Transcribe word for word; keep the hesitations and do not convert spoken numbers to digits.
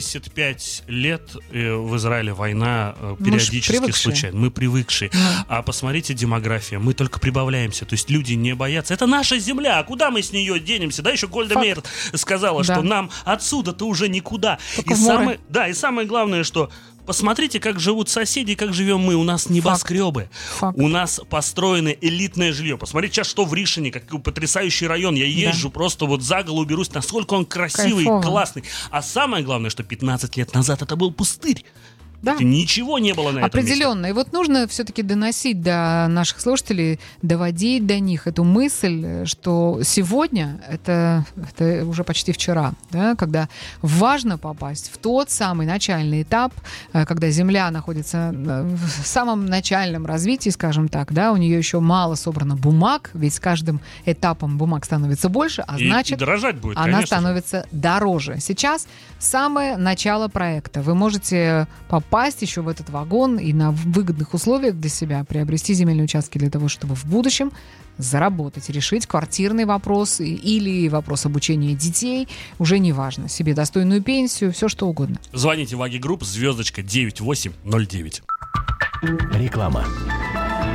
семьдесят пять лет в Израиле война периодически случается. Мы привыкшие. Mm. А посмотрите демография. Мы только прибавляемся. То есть люди не боятся. Это наша земля. А куда мы с нее денемся? Да, еще Гольда Меир сказала, да. что нам отсюда-то уже никуда. И самое, да, и самое главное, что посмотрите, как живут соседи, как живем мы. У нас небоскребы. Факт. У нас построено элитное жилье. Посмотрите сейчас, что в Ришине, какой потрясающий район. Я езжу да. просто вот за голову берусь, насколько он красивый, кайфово. Классный. А самое главное, что пятнадцать лет назад это был пустырь. Да. Ничего не было на этом определенно. месте. И вот нужно все-таки доносить до наших слушателей, доводить до них эту мысль, что сегодня, это, это уже почти вчера, да, когда важно попасть в тот самый начальный этап, когда Земля находится в самом начальном развитии, скажем так, да, у нее еще мало собрано бумаг, ведь с каждым этапом бумаг становится больше, а и, значит, и дорожать будет, она становится дороже. Сейчас самое начало проекта. Вы можете попасть попасть еще в этот вагон и на выгодных условиях для себя приобрести земельные участки для того, чтобы в будущем заработать, решить квартирный вопрос или вопрос обучения детей, уже не важно, себе достойную пенсию, все что угодно. Звоните в Аги Групп, звездочка девять восемь ноль девять. Реклама.